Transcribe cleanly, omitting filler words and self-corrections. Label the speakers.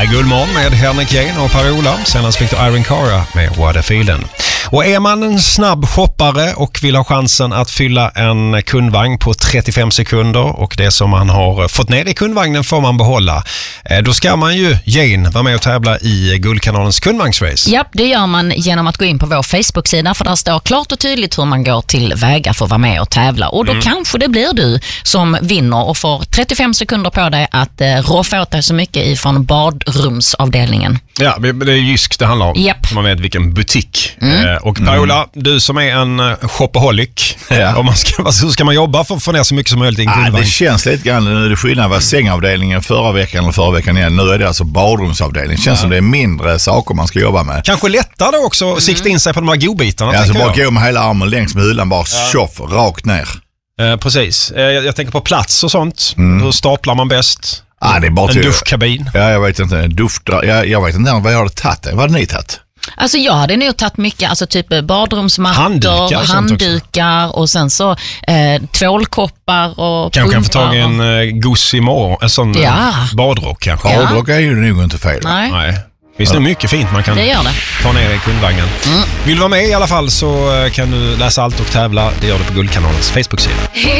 Speaker 1: Här är Guldmorgon med Henrik Jane och Per-Ola. Senast fick du Irene Cara med What a Feeling. Och är man en snabb shoppare och vill ha chansen att fylla en kundvagn på 35 sekunder och det som man har fått ner i kundvagnen får man behålla, då ska man ju, Jane, vara med och tävla i Guldkanalens kundvagnsrace.
Speaker 2: Ja, det gör man genom att gå in på vår Facebook-sida, för där står klart och tydligt hur man går till väga för att vara med och tävla. Och då kanske det blir du som vinner och får 35 sekunder på dig att roffa åt dig så mycket ifrån badrumsavdelningen.
Speaker 1: Ja, det är Jysk det handlar om.
Speaker 2: Japp.
Speaker 1: Man vet vilken butik. Och Per-Ola, du som är en shopaholic, om man ska, hur ska man jobba för att få ner så mycket som möjligt i en kundvagn?
Speaker 3: Det känns lite grann, nu är det skillnad var sängavdelningen förra veckan igen. Nu är det alltså badrumsavdelningen. Det känns som det är mindre saker man ska jobba med.
Speaker 1: Kanske lättare också att sikta in sig på de här godbitarna.
Speaker 3: Alltså bara gå med hela armen längs med hyllan, bara tjoff, rakt ner.
Speaker 1: Precis. Jag tänker på plats och sånt. Hur staplar man bäst?
Speaker 3: Det är bara
Speaker 1: en duschkabin.
Speaker 3: Ja, jag vet inte. Jag vet inte vad jag hade tagit. Vad hade ni tagit?
Speaker 2: Alltså jag hade nog tagit mycket, alltså typ badrumsmattor, handdukar och sen så tvålkoppar och
Speaker 1: kanske kan få tag i en goss imorgon, en sån badrock kanske.
Speaker 3: Badrock är ju nog inte fel.
Speaker 2: Nej.
Speaker 1: Finns det mycket fint man kan ta ner i kundvagnen. Vill du vara med i alla fall så kan du läsa allt och tävla. Det gör du på Guldkanalens Facebook-sida.